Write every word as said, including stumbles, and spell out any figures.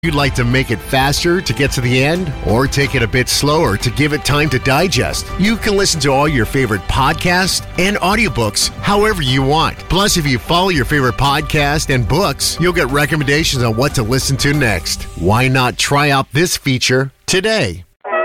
You'd like to make it faster to get to the end, or take it a bit slower to give it time to digest? You can listen to all your favorite podcasts and audiobooks however you want. Plus, if you follow your favorite podcast and books, you'll get recommendations on what to listen to next. Why not try out this feature today?